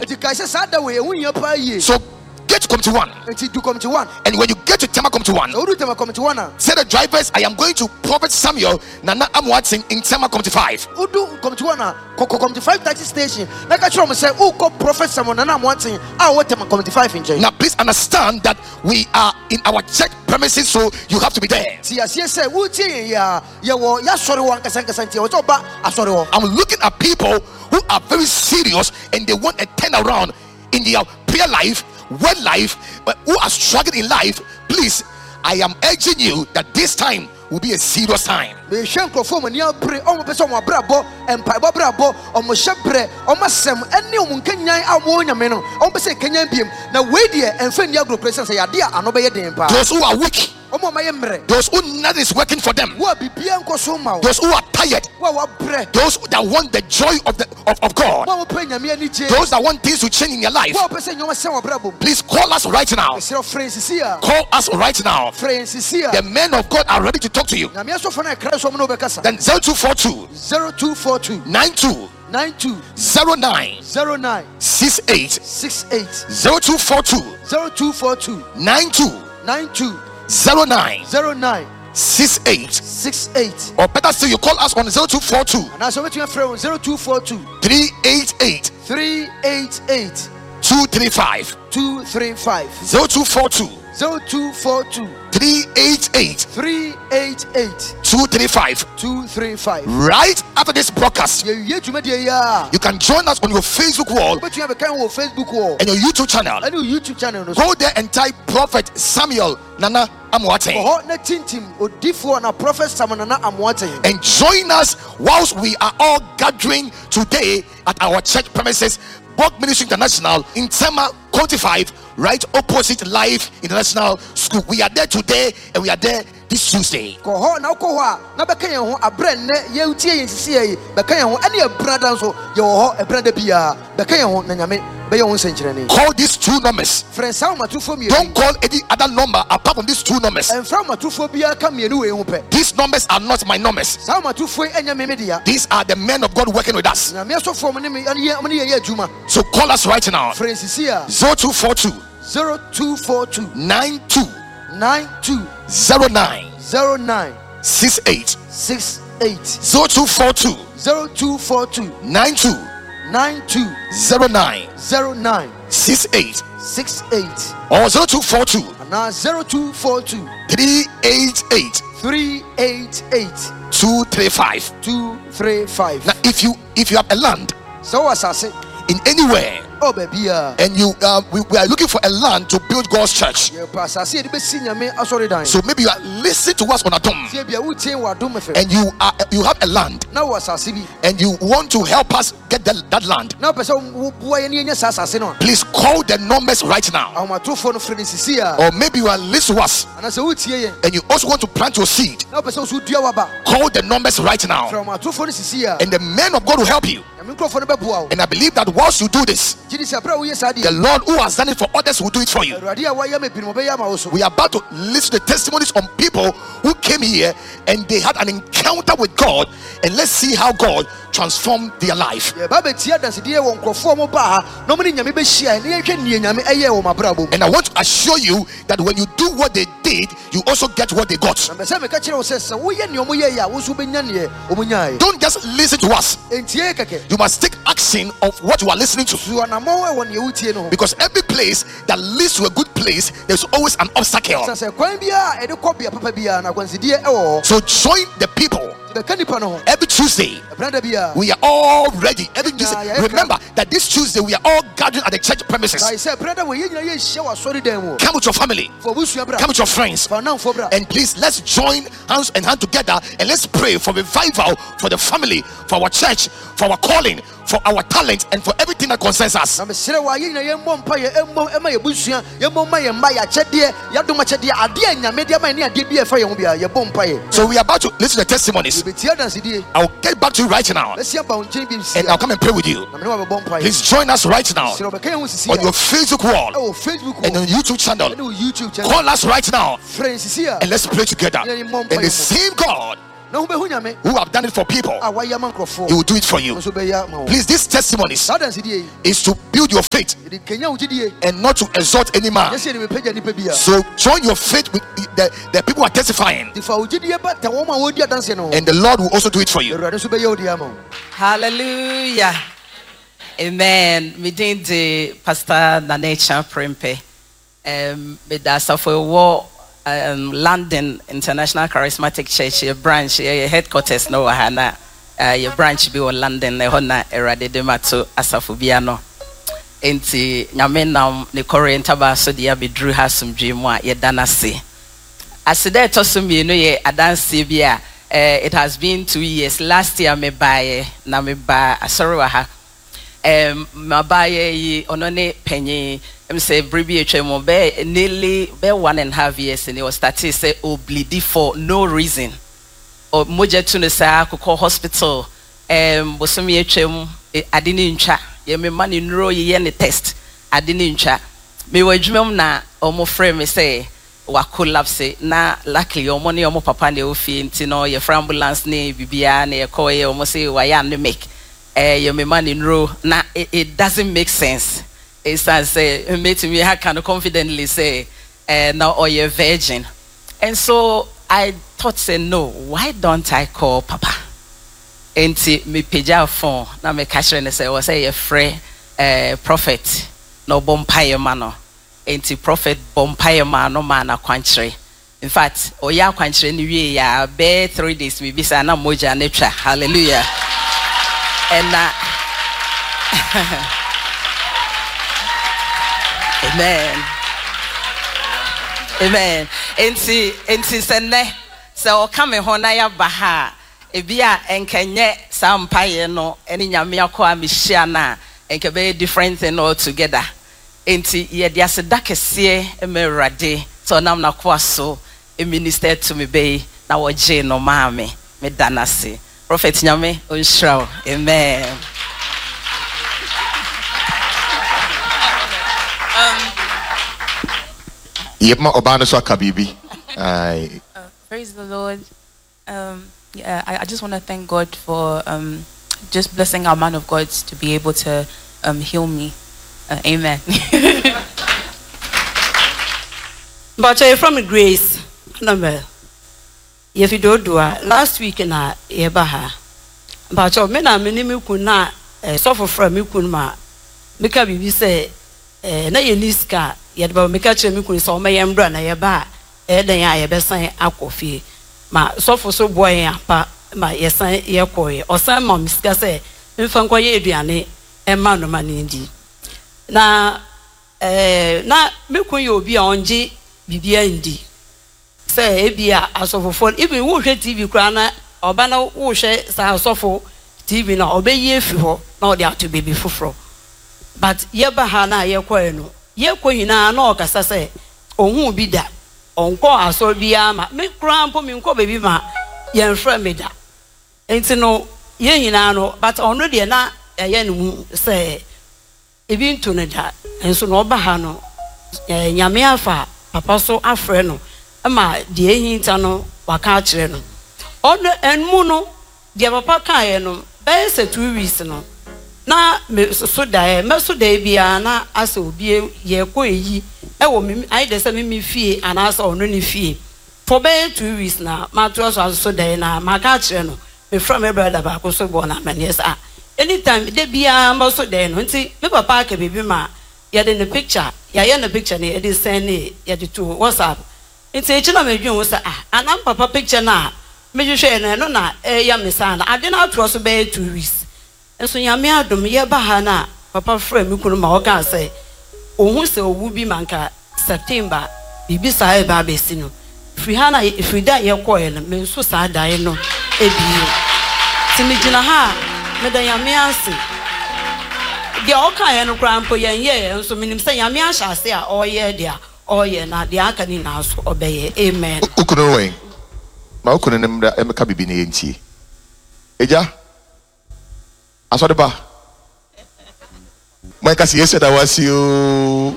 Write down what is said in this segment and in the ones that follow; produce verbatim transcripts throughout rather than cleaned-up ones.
So get to committee one. And when you get to Tema committee one, say the drivers, I am going to Prophet Samuel Nana Amoating in Tema committee five. Now please understand that we are in our church premises, so you have to be there. I'm looking at people who are very serious and they want a turnaround in their prayer life, word life, but who are struggling in life. Please, I am urging you that this time will be a serious time. Those who are weak, those who nothing is working for them, those who are tired, those that want the joy of the of, of God, those that want things to change in your life, please call us right now. Call us right now. The men of God are ready to talk to you. Then zero two four two nine two nine two zero nine zero nine six eight six eight zero two four two zero two four two nine two nine two zero nine zero nine six eight six eight. Or better still, you call us on zero two four two And also with your friend zero two four two three eight eight three eight eight two three five two three five zero two four two zero two four two three eight eight three eight eight two three five two three five. Right after this broadcast, you can join us on your Facebook wall and your YouTube channel. YouTube channel. Go there and type Prophet Samuel Nana Amoating and join us whilst we are all gathering today at our church premises, Bog Ministry International in Tema County five, right opposite Life International School. We are there today and we are there this Tuesday. Call these two numbers. Don't call any other number apart from these two numbers. These numbers are not my numbers. These are the men of God working with us. So call us right now. zero two four two zero two four two nine two nine two zero nine zero nine six eight six eight zero two four two zero two four two nine two nine two zero nine zero nine six eight six eight or zero two four two and now zero two four two three eight eight three eight eight two three five two three five. Now if you if you have a land so what's I say in anywhere, oh baby, uh, and you uh, we, we are looking for a land to build God's church. So maybe you are listening to us on a dome, and you are you have a land, and you want to help us get the, that land. Please call the numbers right now. Or maybe you are listening to us, and you also want to plant your seed. Call the numbers right now, and the men of God will help you. And I believe that once you do this, the Lord who has done it for others will do it for you. We are about to listen to testimonies on people who came here and they had an encounter with God, and let's see how God transformed their life. And I want to assure you that when you do what they did, you also get what they got. Don't just listen to us. You must take action of what you are listening to, because every place that leads to a good place, there's always an obstacle. So join the people. Every Tuesday we are all ready. Every Tuesday, remember that this Tuesday we are all gathering at the church premises. Come with your family, come with your friends, and please let's join hands and hand together and let's pray for revival for the family, for our church, for our calling, for our talent, and for everything that concerns us. So we are about to listen to the testimonies. I'll get back to you right now, and I'll come and pray with you. Please join us right now on your Facebook wall and on YouTube channel. Call us right now and let's pray together. And the same God who have done it for people, he will do it for you. Please, this testimony is to build your faith and not to exalt any man. So join your faith with the, the people who are testifying, and the Lord will also do it for you. Hallelujah. Amen. Me did the Pastor Nanecha Prempe. Um, with the for war. Um, London International Charismatic Church, your branch, your headquarters, no, Hana, uh, your branch be on London, the Hona Erade de Mato, Asafubiano. Enti, Yamenam, the Korean Tabaso, the Abbey Drew has some dream, what ye dana see. As the day tosum, you know, ye, a dance Sibia, it has been two years. Last year, me buy, na me buy, a sorrow, um, my buy ye, onone penny. I'm say Bribi H be nearly be one and a half years, and it was started say oblidi for no reason. Or moja to say call hospital. Um, was some H I didn't cha. Ye me money no ye any test. I didn't cha. Me wa jumem na omo frame me say wa collapse na luckily your money omo papa ne ofi nti no ye for ambulance ne bibia na ye call ye omo say wa ya no make. Eh ye me money no na it, it doesn't make sense. It's as uh, made me I can confidently say uh, now or you're virgin. And so I thought say no, why don't I call Papa? And me page out phone now me catch and say was say a free uh, prophet no bompire mano. And prophet bompire mano man a country. In fact, oh yeah country ni we ya be three days we be say na moja nature. Hallelujah. And uh, Amen. Amen. Enti enti sene so come hon na ya baha e bia enkenye sampaye no eni nyame akwa mehia na enke be different thing all together. Enti ye dia se dakese emerade so nam na kwa so e minister to me be na wo je no ma me me danase prophet nyame onhraw. Amen. Yepma obano so akabibi. Aye. Praise the Lord. Um, yeah, I, I just want to thank God for um, just blessing our man of God to be able to um, heal me. Uh, amen. But uh, from Grace, number. If you don't do it, last week na yebaha. But uh, me na me ni me kuna suffer from me kuna. Me ka bibi say na ye niska yet ba me ka chere me kuna so me yembra na yeba e dan ya yebesan akofie. Ma suffer so boy apa ma yesan ye koye. Osan ma miska say mfa nkwa ye aduane e ma no ma ndi. Na eh na me kun ye obi a onje bibia ndi. Say ebia asofofo even wo hwe T V kra na oba na wo hwe sa asofo T V na obeyi efi ho na odi ato baby foforo. But yeba ha na ye koye no ye koyi na na okasa say ohun bi da onko aso bia ma me kra mpo me nko baby ma ye mfra me da enti no ye nyina no but ono de na ye no say ebi nto ne da enso no oba ha no nyame afa papa so afre no ama de ehinta no waka kire no ono enmu no de papa kan no be se two weeks no na me so da me so da bia na asa obi ye ko eyi e wo me ai de se me fie ana asa ono ne fie for be two weeks na ma to so so da na ma ka kire no me from me brother ba ko so bo na me yes ah anytime de bia ma so da no nti me papa ka bebi ma ya de the picture ya ya na picture ne e de send ne ya de to WhatsApp. It's a china me dwon say ah anam papa picture na me hwehwe na no na e ya me sana ade na atro so be two weeks enso nyame adom ye ba ha na papa frɛ me kunu ma o kan say ohun se owu bi manka September bibi sa e ba be si no free ha na free da ye koye no me so sa da ye no e bi ti me gina ha me da nyame ase de o kan ye no kra mpo ye ye enso minim say nyame ahya ase a o ye dia. Oh yeah, na the akani na so obeye. Amen. Ukuno we. Ma ukuno nem da emeka bibi na enti. Eja. Aso de ba. Mo kasi yese da wasi o.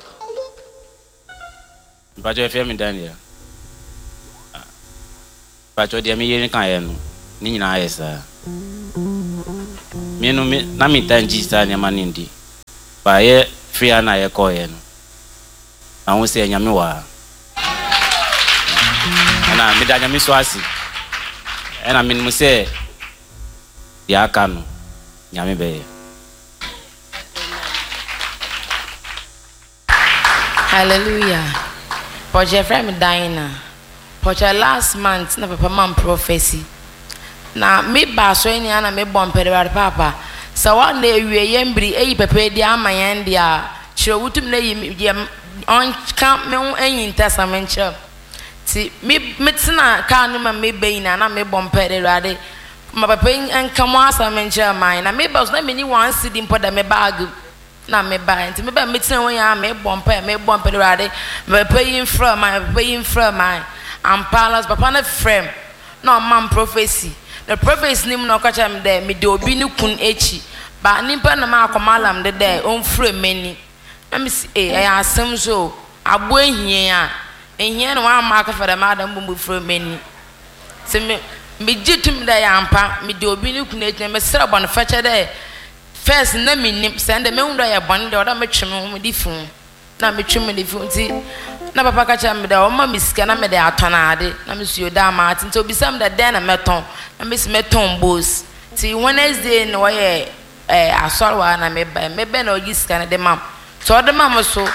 Bajo F M Daniel. But what do you mean? Can Nina is me no me na me tan jista ne manindi ba ye free ana ye ko ye no na wo se nyame wa ana me da nyame so asi ana me mu se ya aka no nyame be hallelujah. Poche friend Diana Poche last month na papa man prophecy na me ba so ni ana me bom pere papa so one day we yembri eyi pepe di amayan dia chiro wutum na yi on camp me enyin testament chap ti me metina ka no ma me be na na me bom pere rade ma papa en kamo asamen chap man na me ba so na me ni one cedi mpoda me bag na me ba nti me ba metina won ya me bom pere me bom pere rade me pay in from my pay in from my am palace papa na frame no man prophecy. The prophet's name no catch am there, me do obi ni kun echi. Ba nimpa na ma akomalam de there, on free many. Let me see, eh, I asem so. Abo ehie a. Ehie no wan ma ka for the madam bu free many. Se me me jitum there ampa, me do obi ni kun echi, me sra bon feche there. First na me nim send me unda ya bon de oda me twem me di fun. Na me twem me di fun ti. Na papa catch am there, o ma me sika na me de atonade. Na me suyo da ma tin to bi sam da den na meton. I miss me tombos. See Wednesday no way eh asoro na me ba me be na ogi scan de mam. So the mama so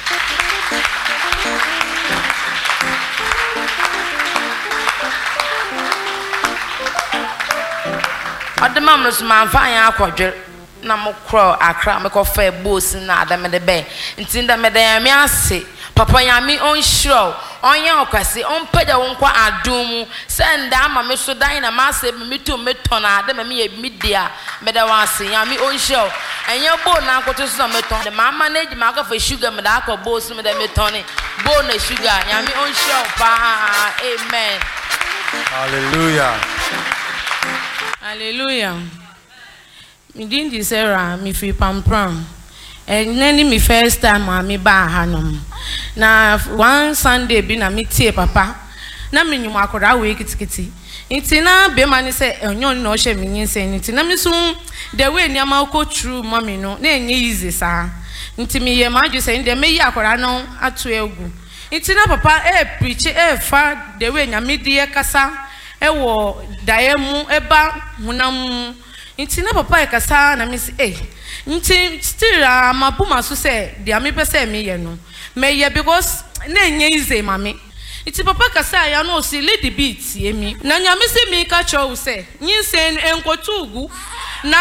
Other mam no so man fa yan akwadwe na mo kro akra me ko fa boss na adam de be. Nti nda me da me ase papa yami on show onye okwase on peda won kwa adum send ama me so dan na ma se me to me ton ade me me media me da wase yami on show enye bo na akoto so me ton de ma manage ma ka for sugar me da ka bo so me da me ton bo na sugar yami on show pa amen hallelujah hallelujah me din di Sarah me fi pampram and then me first time I me ba hanom na one Sunday bi na me tie papa na me nyum akora we kitikiti nti na be ma ni se onyo no hye me nyin se nti na me so the way ni ama ko true mommy no na enye easy sa nti me ye ma ju se ndi me yi akora no ato egu nti na papa e preach e fa the way nya me die kasa e wo daemu e ba hunam nti na papa e kasa na me se eh nti still amabuma so say dia me pese me ye no me ye because na enye ize mame nti papa kasa ya no si lead the beat ye mi na nya me se mi ka cho say nyin se enkotugu na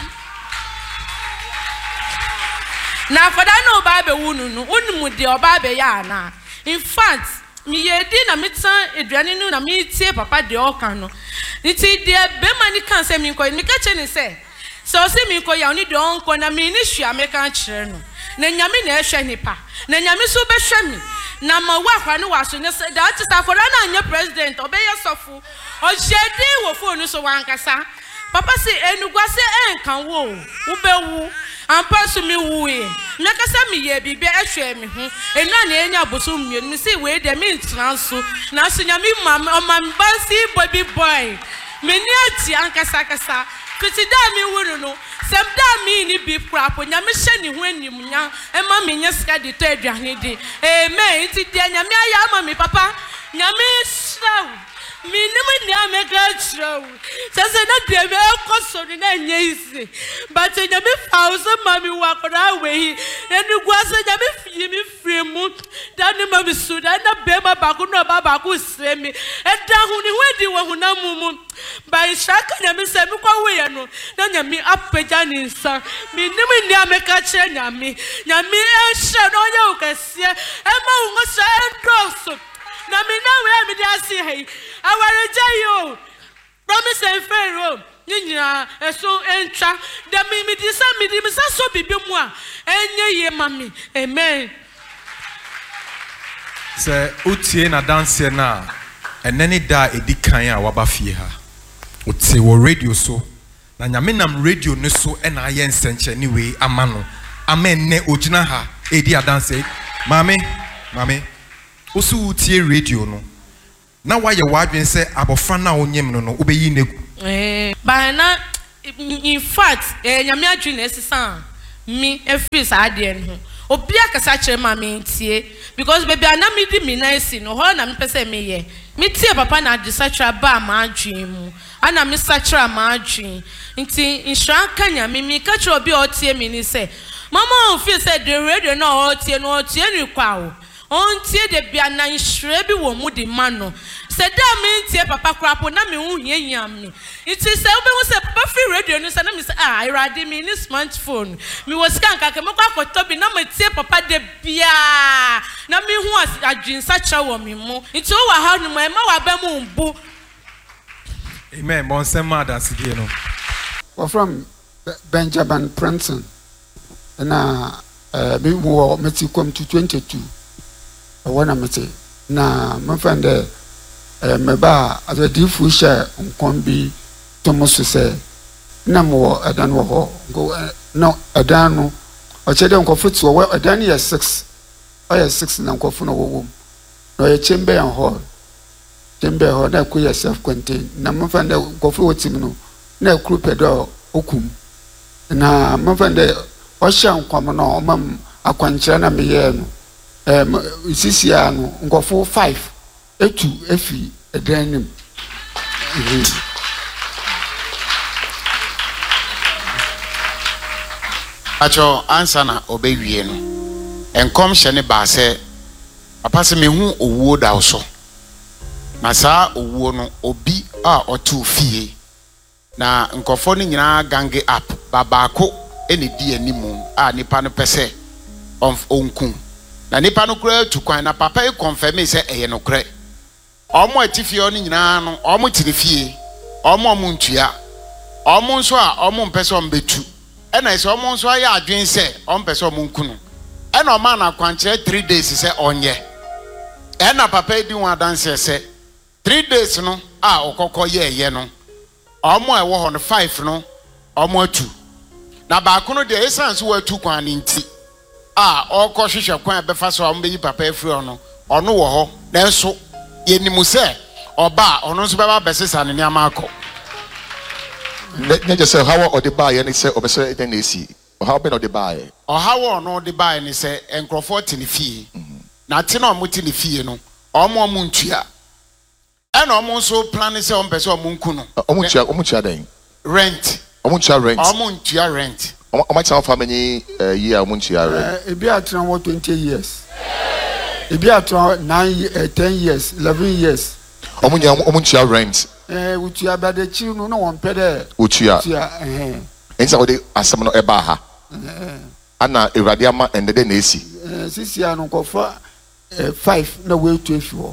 na fada no ba be wunu no unmu de oba be ya na in fact mi ye di na metan eduane nu na mi tie papa de oka no nti de be mani kan se mi ko mi ka che ni say so se mi ko ya oni de onko na mi ni hwia me kan kire no na nyame na ehwe nipa na nyame so be hwe mi na ma wa kwa no wa so ne da tita for na anya president obeye sofu o jedi wo phone so wankasa papa se enugwa se enkan wo wo be wu ampa so mi wu e me kasa mi ye bibi ehwe mi ho enu na enya boso mi mi se we de mi transo na so nyame mam o mam bansi baby boy me ni ati ankasa kasa kuti da mi wuru no sem da mi ni bi prapo nyame hye ni ho anim nya e ma me nya ska de to aduane di amen ti de nyame aya ma mi papa nyame shraw mi ni me ni amega shraw se se na de me ko so ni na nya isi but nyame fauso ma mi wa kora we enu gwa se nyame fie mi fie mu da ni ma mi su da na be ma ba ko no ba ba ko sre mi e da hu ni wedi wo hu na mu mu by shaka nyame se mi kwa we no na nyame apeja ni nsa mi ni me ni ameka kire nyame nyame e hye no nya ukase e ma hu ngo so endoso na mi na we mi dia si hey aware jayo promise and fair nyinya eso entwa da mi mi di sa mi di mi sa so bibi mu a enye ye mami amen se utie na dance na eneni da edikan a waba fie ha utie wo radio so na nyame nam radio ne so e na aye nsenche ni we amano amen ne ogina ha edi adanse mame mame osu utie radio no Now why you wadwin say abofra na onyem no no obeyi neku. Eh, by na in fact, eh nyame adwene esisa me every Saturday no. Obi akasa kire ma me ntie because baby ana me di me na esi no ho na me pese me ye. Me tie papa na adi satra ba ma adwen mu. Ana me satra ma adwen. Nti insha ka nyame me ka kire obi o tie me ni say mama o feel say the radio no o tie no o tie ni kwa o. On tie de bia na nhre bi wo mu di ma no. Se da me ntie papa krapo na me hu hiahia me. It is say obi hu say papa free radio no say na me say ah irade me ni smartphone. Me was kan ka ke mekwa akoto bi na me tie papa de bia. Na me hu adwin sacha wo me mu. It o wa ha no ma ma wa ba mu mbu. Amen. Bon sema da sidie no. We're from Benjamin Princeton. Na eh bi wo meti kom to twenty-two. When I'm say na my friend eh me ba as a difu share nkon bi Thomas say na mo adan wo ho go no adan no o che de nkofo ti wo adan ye six o ye six na nkofo no wo no ye chamber and hall chamber hall na ku ye self contained na my friend nkofo wo tim no na kru pedo okum na my friend o sha nkwam no o mam akwankyera na me ye no um sisia no nkofo five etu efi edanim acho answer na obewie no enkom hye ne ba se papa se me hu owuo da so na saa owuo no obi a otu fie na nkofo no nyina gange up babako ene di animu a nipa no pese onku na nipa no kura tu kwan na papa e confirm say eye no kura omo atifie no nyina no omo tirifie omo omo ntua omo nso a omo mpese ombetu e na ise omo nso aye adwen se omo mpese omo nku no e na oma na kwankyere three days se onye e na papa e di wan dance se three days no a okokọ ye ye no omo e wo ho no five no omo atu na ba ko no de essence wo atu kwan ni nti ah oko hwehwe kwan be fa so am be yi papa afri ono ono wo ho nanso yenimu se oba ono nso be ba besesa ne niam akọ ne je say how or the buy and say obese den esi how be no the buy o how ono the buy ni say enkrofo ti ne fie na ti na omo ti ne fie no omo omo ntua e na omo nso plan say omo pese omo nku no omo ntua omo ntua den rent omo ntua rent omo ntua rent omo tell how many uh, year omo ntua rent e bi atran wo twenty years e bi atran nine ten years eleven years omo nya omo ntua rent eh utua bade chi no no won pede utua eh ensa wo de asem no eba ha eh ana ewrade ama endede na esi eh sisi anu kofa five na we to efi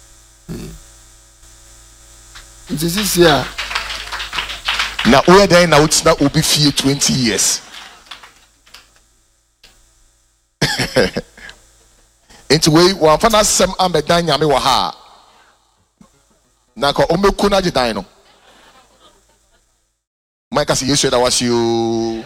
eh sisi a na we dey na utina obi fie twenty years into we wan fa na sem amedan nyame wo ha na ko omeku na gidan no Mike say yesu da wasi o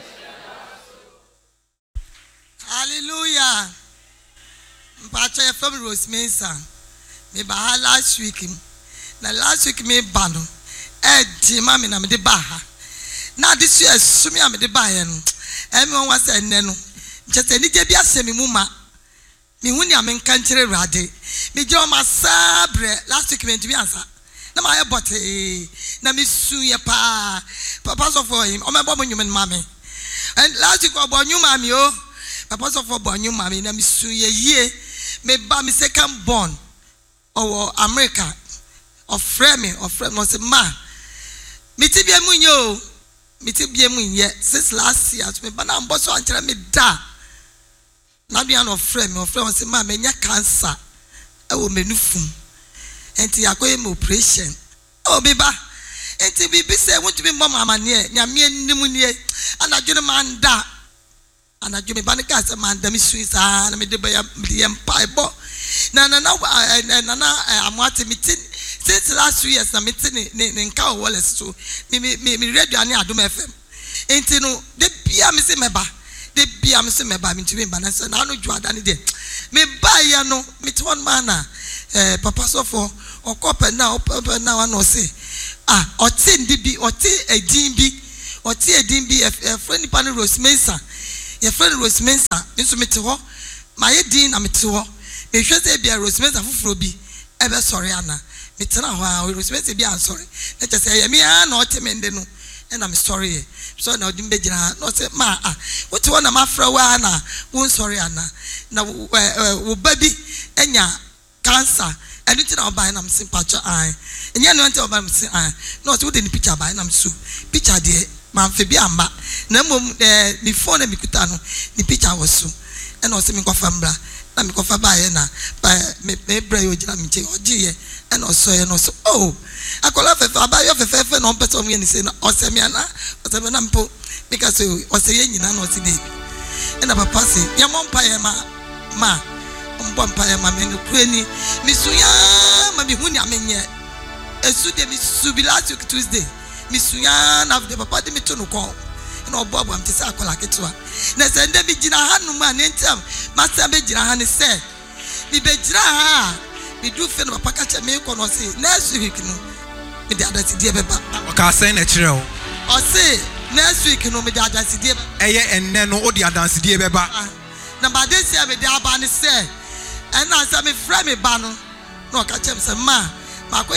hallelujah mpacha from Rose Mesa me ba ha last week na last week me ba no e di ma me na me de ba ha na this year sumi am de ba ye no e me won wasa enne no nchete ni je bi asemi mu ma me hu ni am nka nkire rade me je o ma sabre last week me ntimi ansa na ma ebote na me su ye pa papa so for him o me bo nyum ma me and last week obo nyum ma me o papa so for bo nyum ma me na me su ye yie me ba me second born o America of frame of frame no say ma me ti bia mu nyo me ti bia mu nye since last year me ba na mbo so ankyere me da na bia no frame of frame say ma me nya cancer e wo menufum enti yakoye me operation o be ba enti bibi say want to be mama mane nyame anim nie anadwo ne manda anadwo me ba ne ka say manda me suisa na me de ba ya de empa ebo na na na na na amwate meeting since last two years na meeting ne nka o wole so me me me radio ani Adom F M enti no de bia me se meba de bia me se meba me ntimi ba na so na no dwo ada ne de me ba ya no me ton man na eh papa so for okope na okope na one say ah oti ndi bi oti edin bi oti edin bi e friend nipa no Rose Mensa ye friend Rose Mensa nso mete ho ma ye din na mete ho e hwe say bia Rose Mensa foforo bi e be sorry ana mete na ho a Rose Mensa bi an sorry na che say ye me an na oti mende no e na me sorry so na odi mbegina no say ma ah woti wona ma fra wa na won sorry ana na wo baby enya cancer anything na buy na me sympathy ai enya no ante oba me say ai no so de ni picture buy na me so picture de man fe bi amba na mom eh ni phone mi kuta no ni picture was so e na o se mi kofa mbra na mi kofa buy na me me bra yo gina mi che oji ye e na so ye no so oh akola fe fa ba yo fe fe fe no person mi ni say na o se mi ana o se me na mpo because o se ye nyina na o se de e na papa say ya mom pa ye ma ma mbo mpa ye ma me no kurani mi suya ma mi hu ni amenye esu de mi su bi last week Tuesday mi suya na de papa de mi to no ko na obo abo am te say akola ketwa na se nde mi gina hanu ma ne ntam ma se be gina ha ne se mi be gina ha mi du fe no papa ka che me ko no say next week no mi de adati de be ba o ka say na kire o o say next week no mi de adati de eye enne no o de adansi de be ba na ba de say me de aba ne say and as I me frame me ba no no ka che me say ma ma ko